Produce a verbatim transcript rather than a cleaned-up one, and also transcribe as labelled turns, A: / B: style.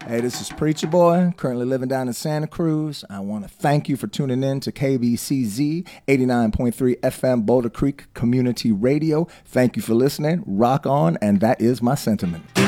A: Hey, this is Preacher Boy, currently living down in Santa Cruz. I want to thank you for tuning in to K B C Z eighty-nine point three F M Boulder Creek Community Radio. Thank you for listening. Rock on, and that is my sentiment.